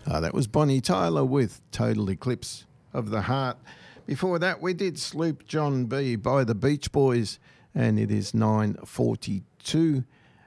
That was Bonnie Tyler with Total Eclipse of the Heart. Before that, we did Sloop John B by the Beach Boys, and it is 9:42.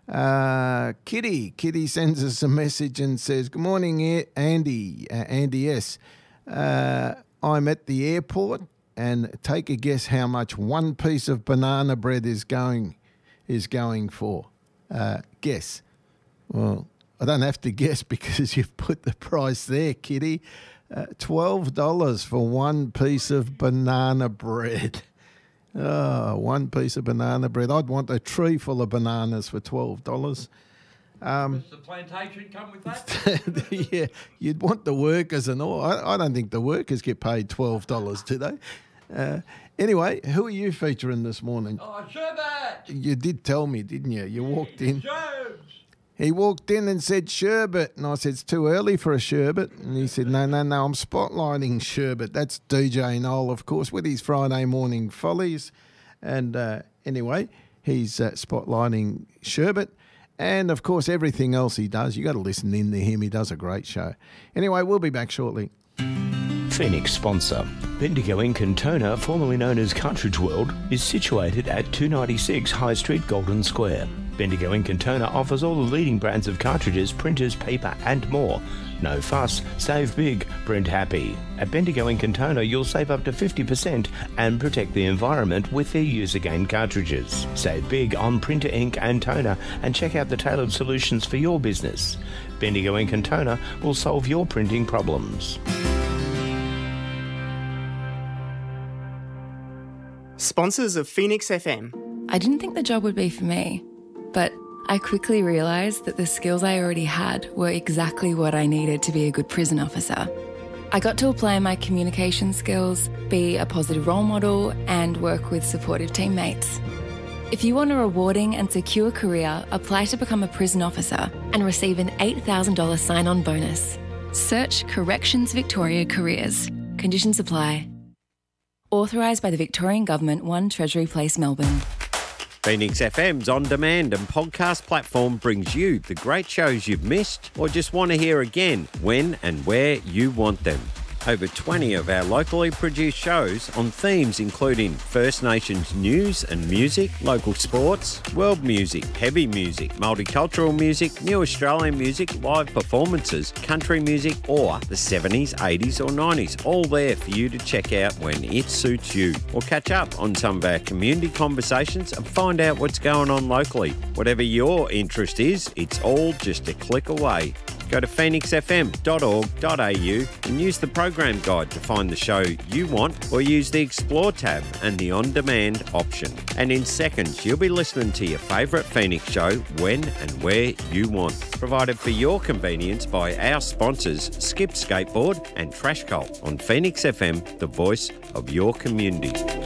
Kitty sends us a message and says, "Good morning, Andy. Andy S. I'm at the airport, and take a guess how much one piece of banana bread is going for. Guess." Well, I don't have to guess because you've put the price there, Kitty. $12 for one piece of banana bread. Oh, one piece of banana bread. I'd want a tree full of bananas for $12. Does the plantation come with that? Yeah, you'd want the workers and all. I don't think the workers get paid $12, do they? Anyway, who are you featuring this morning? Oh, Sherbet! You did tell me, didn't you? You walked in. Sherbs! He walked in and said, "Sherbet." And I said, "It's too early for a sherbet." And he said, No, I'm spotlighting Sherbet. That's DJ Noel, of course, with his Friday morning follies. And anyway, he's spotlighting Sherbet. And, of course, everything else he does, you got to listen in to him. He does a great show. Anyway, we'll be back shortly. Phoenix sponsor. Bendigo Ink and Toner, formerly known as Cartridge World, is situated at 296 High Street, Golden Square. Bendigo Ink and Toner offers all the leading brands of cartridges, printers, paper and more. No fuss, save big, print happy. At Bendigo Ink and Toner, you'll save up to 50% and protect the environment with their use-again cartridges. Save big on printer ink and toner and check out the tailored solutions for your business. Bendigo Ink and Toner will solve your printing problems. Sponsors of Phoenix FM. I didn't think the job would be for me, but I quickly realised that the skills I already had were exactly what I needed to be a good prison officer. I got to apply my communication skills, be a positive role model, and work with supportive teammates. If you want a rewarding and secure career, apply to become a prison officer and receive an $8,000 sign-on bonus. Search Corrections Victoria Careers. Conditions apply. Authorised by the Victorian Government, 1 Treasury Place, Melbourne. Phoenix FM's on-demand and podcast platform brings you the great shows you've missed or just want to hear again when and where you want them. Over 20 of our locally produced shows on themes including First Nations news and music, local sports, world music, heavy music, multicultural music, new Australian music, live performances, country music or the 70s, 80s or 90s. All there for you to check out when it suits you. Or catch up on some of our community conversations and find out what's going on locally. Whatever your interest is, it's all just a click away. Go to phoenixfm.org.au and use the program guide to find the show you want, or use the Explore tab and the On-Demand option. And in seconds, you'll be listening to your favourite Phoenix show when and where you want. Provided for your convenience by our sponsors, Skip Skateboard and Trash Cult on Phoenix FM, the voice of your community.